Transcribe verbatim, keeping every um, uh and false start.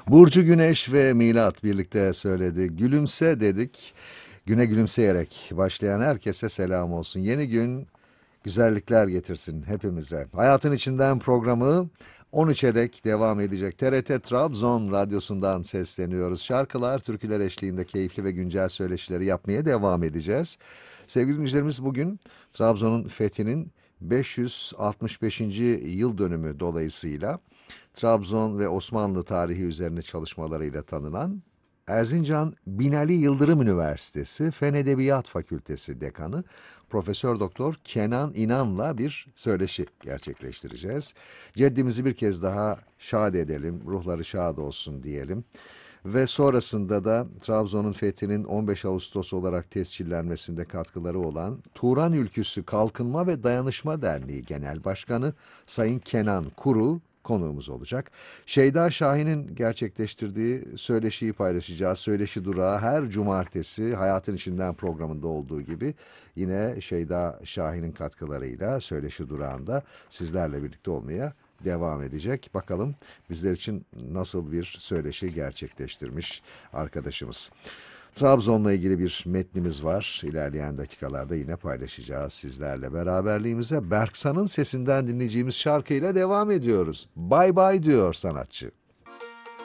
Burcu Güneş ve Milat birlikte söyledi. Gülümse dedik. Güne gülümseyerek başlayan herkese selam olsun. Yeni gün güzellikler getirsin hepimize. Hayatın içinden programı on üçe dek devam edecek. T R T Trabzon radyosundan sesleniyoruz. Şarkılar, türküler eşliğinde keyifli ve güncel söyleşileri yapmaya devam edeceğiz. Sevgili dinleyicilerimiz, bugün Trabzon'un fethinin beş yüz altmış beşinci yıl dönümü dolayısıyla Trabzon ve Osmanlı tarihi üzerine çalışmalarıyla tanınan Erzincan Binali Yıldırım Üniversitesi Fen Edebiyat Fakültesi Dekanı Profesör Doktor Kenan İnan'la bir söyleşi gerçekleştireceğiz. Ceddimizi bir kez daha şad edelim, ruhları şad olsun diyelim. Ve sonrasında da Trabzon'un fethinin on beş Ağustos olarak tescillenmesinde katkıları olan Turan Ülküsü Kalkınma ve Dayanışma Derneği Genel Başkanı Sayın Kenan Kuru konuğumuz olacak. Şeyda Şahin'in gerçekleştirdiği söyleşiyi paylaşacağız. Söyleşi Durağı her cumartesi Hayatın İçinden programında olduğu gibi yine Şeyda Şahin'in katkılarıyla Söyleşi Durağı'nda sizlerle birlikte olmaya devam edecek. Bakalım bizler için nasıl bir söyleşi gerçekleştirmiş arkadaşımız. Trabzon'la ilgili bir metnimiz var. İlerleyen dakikalarda yine paylaşacağız sizlerle. Beraberliğimize Berksan'ın sesinden dinleyeceğimiz şarkıyla devam ediyoruz. Bye bye diyor sanatçı.